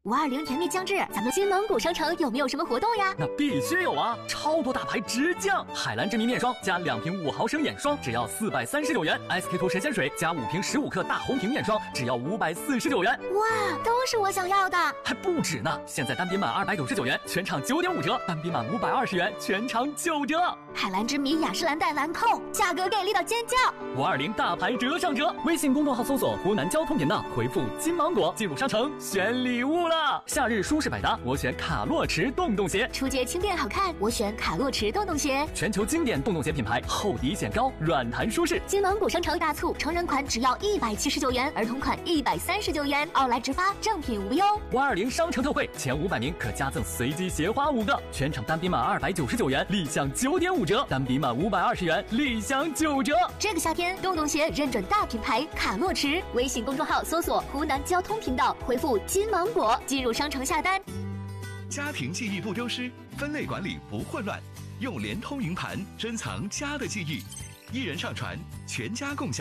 520甜蜜将至，咱们金芒果商城有没有什么活动呀？ 那必须有啊！超多大牌直降，海蓝之谜面霜加2瓶5毫升眼霜，只要439元；SK two神仙水加5瓶15克大红瓶面霜，只要549元。 哇，都是我想要的， 还不止呢！现在单品满299元，全场9.5折；单品满520元，全场9折。 海蓝之谜雅诗兰黛兰蔻，价格给力到尖叫 ！520大牌折上折，微信公众号搜索湖南交通频道，回复金芒果进入商城选礼物了。夏日舒适百搭，我选卡洛驰洞洞鞋； 初节轻便好看，我选卡洛驰洞洞鞋。 全球经典洞洞鞋品牌，厚底显高，软弹舒适。 金芒果商城大促，成人款只要179元，儿童款139元，奥莱直发，正品无忧。 520商城特惠，前500名可加赠随机鞋花5个，全场单品满299元，立享9.5折；单品满520元，立享9折。 这个夏天，洞洞鞋认准大品牌卡洛驰，微信公众号搜索湖南交通频道，回复金芒果进入商城下单。 家庭记忆不丢失，分类管理不混乱，用联通云盘珍藏家的记忆，一人上传，全家共享。